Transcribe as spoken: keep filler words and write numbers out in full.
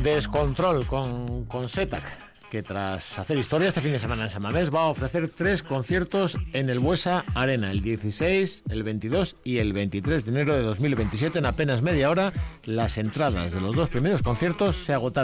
Descontrol con, con Setac, que tras hacer historia este fin de semana en San Mamés va a ofrecer tres conciertos en el Buesa Arena, el dieciséis, el veintidós y el veintitrés de enero de dos mil veintisiete. En apenas media hora, las entradas de los dos primeros conciertos se agotaron.